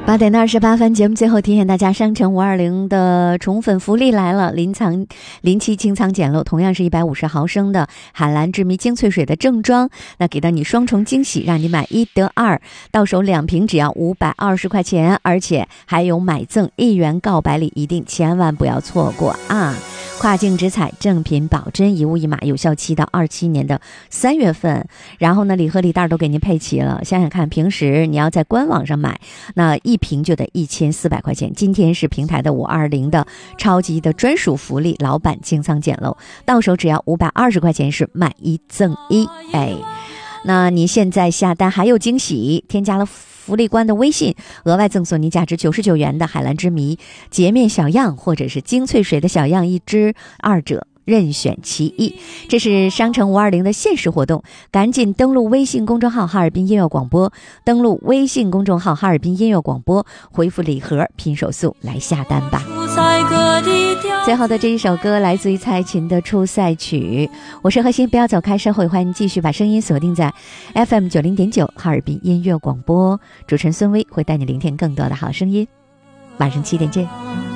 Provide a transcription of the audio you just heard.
8点28分，节目最后提醒大家，商城520的宠粉福利来了，临期清仓捡漏，同样是150毫升的海蓝之谜精粹水的正装，那给到你双重惊喜，让你买1得2，到手2瓶只要520块钱，而且还有买赠1元告白礼，一定千万不要错过啊！跨境直采正品保真，一物一码，有效期到27年的3月份。然后呢，礼盒礼袋都给您配齐了。想想看，平时你要在官网上买，那1瓶就得1400块钱。今天是平台的520的超级的专属福利，老板清仓捡漏，到手只要520块钱，是买1赠1。那你现在下单还有惊喜，添加了福利官的微信，额外赠送您价值99元的海蓝之谜洁面小样，或者是精粹水的小样1支，2者任选其一。这是商城520的限时活动，赶紧登录微信公众号哈尔滨音乐广播，登录微信公众号哈尔滨音乐广播，回复礼盒拼手速来下单吧。最后的这一首歌来自于蔡琴的出塞曲。我是何欣，不要走开，稍后欢迎继续把声音锁定在 FM 90.9哈尔滨音乐广播，主持人孙薇会带你聆听更多的好声音。晚上7点见。